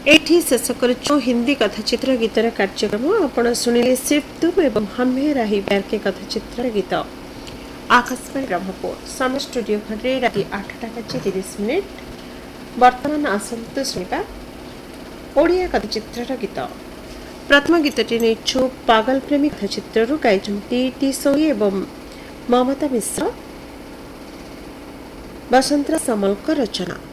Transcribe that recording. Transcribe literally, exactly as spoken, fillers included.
एठी शेष करुचु हिंदी कथाचित्र गीतर कार्यक्रम। आपण सुनिले सिर्फ तुम एवं हम है राही प्यार के कथाचित्र गीत। आकाशवाणी ब्रह्मपुर समय स्टूडियो घरे राति आठटा बजे तीस मिनिट। वर्तमान आसंतु सुनिबा ओडिया कथाचित्र गीत। प्रथम गीतटी नेछु पागल प्रेमी कथाचित्रु गाइछन्ती टी सोई एवं ममता मिश्र। बसंत समलक रचना।